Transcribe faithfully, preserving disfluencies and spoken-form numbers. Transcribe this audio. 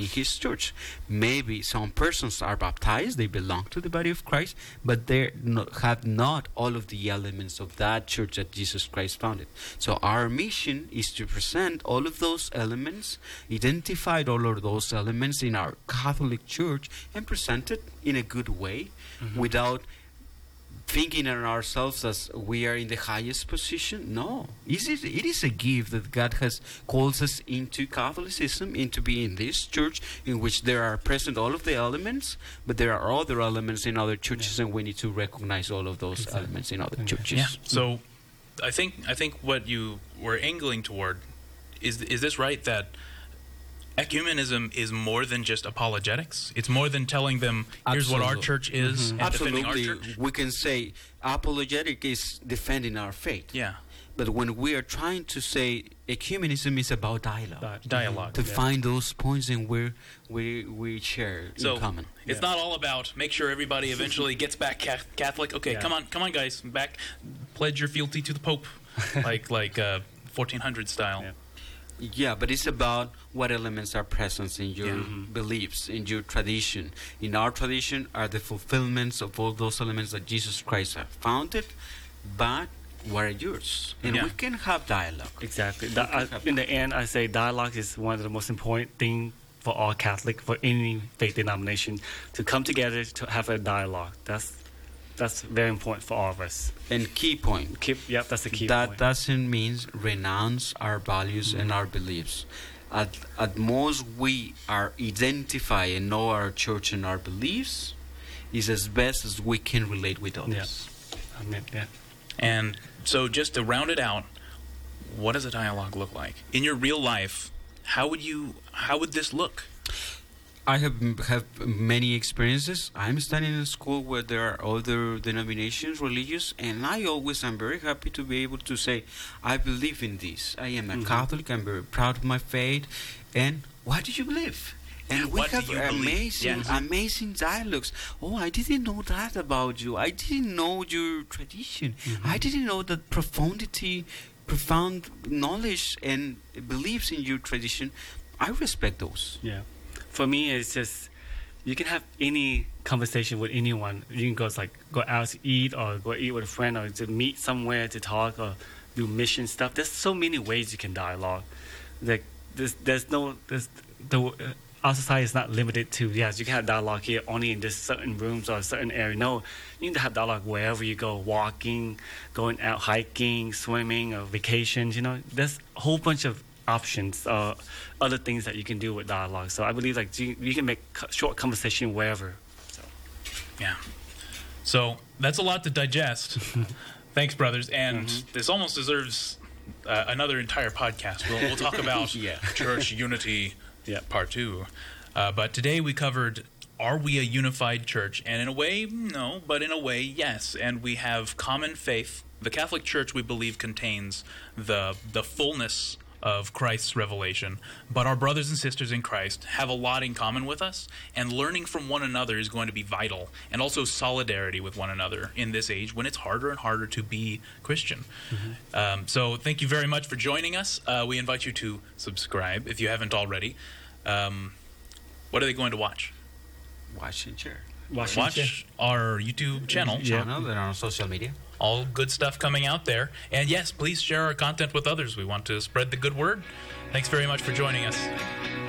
in his church. Maybe some persons are baptized, they belong to the body of Christ, but they no, have not all of the elements of that church that Jesus Christ founded. So our mission is to present all of those elements, identify all of those elements in our Catholic Church, and present it in a good way, mm-hmm. without thinking of ourselves as we are in the highest position. No, it is, it is a gift that God has called us into Catholicism, into being this church in which there are present all of the elements, but there are other elements in other churches, yeah. and we need to recognize all of those exactly. elements in other okay. churches. Yeah. So, I think I think what you were angling toward is is this right, that ecumenism is more than just apologetics? It's more than telling them, here's Absolutely. what our church is, mm-hmm. and Absolutely. defending our church? We can say apologetic is defending our faith. Yeah. But when we are trying to say ecumenism is about dialogue. Di- dialogue. To yeah. find those points in where we we share so in common. It's yeah. not all about make sure everybody eventually gets back Catholic. Okay, yeah. come on, come on, guys, back, pledge your fealty to the Pope, like like uh, fourteen hundred style. Yeah. Yeah, but it's about what elements are present in your yeah. beliefs, in your tradition. In our tradition are the fulfillments of all those elements that Jesus Christ have founded, but what are yours? And yeah. we can have dialogue. Exactly. Di- I, in the end, I say dialogue is one of the most important things for all Catholic, for any faith denomination, to come together to have a dialogue. That's That's very important for all of us. And key point. Keep, yep, that's the key that point. That doesn't mean renounce our values mm-hmm. and our beliefs. At, at most, we are identify and know our church and our beliefs is as best as we can relate with others. Yeah. I mean, yeah. And so just to round it out, what does a dialogue look like? In your real life, how would you, how would this look? I have have many experiences. I'm studying in a school where there are other denominations, religious, and I always am very happy to be able to say, I believe in this. I am a mm-hmm. Catholic. I'm very proud of my faith. And what do you believe? And yeah, we what have amazing, yes. amazing dialogues. Oh, I didn't know that about you. I didn't know your tradition. Mm-hmm. I didn't know that profundity, profound knowledge and beliefs in your tradition. I respect those. Yeah. For me, it's just you can have any conversation with anyone. You can go like go out to eat, or go eat with a friend, or to meet somewhere to talk, or do mission stuff. There's so many ways you can dialogue. Like there's there's no there's the uh, our society is not limited to yes you can have dialogue here only in this certain rooms or a certain area. No, you need to have dialogue wherever you go, walking, going out hiking, swimming, or vacations. You know, there's a whole bunch of options, uh, other things that you can do with dialogue. So I believe like you, you can make short conversation wherever. So. Yeah. So that's a lot to digest. Thanks, brothers. And mm-hmm. this almost deserves uh, another entire podcast. We'll, we'll talk about yeah. church unity yeah. part two. Uh, but today we covered, are we a unified church? And in a way, no, but in a way, yes. And we have common faith. The Catholic Church, we believe, contains the the fullness of Christ's revelation, but our brothers and sisters in Christ have a lot in common with us, and learning from one another is going to be vital, and also solidarity with one another in this age when it's harder and harder to be Christian. Mm-hmm. Um, so thank you very much for joining us. Uh, we invite you to subscribe if you haven't already. Um, what are they going to watch? Watch and share. Watch, watch our YouTube channel. Yeah. Channel and on social media. All good stuff coming out there. And yes, please share our content with others. We want to spread the good word. Thanks very much for joining us.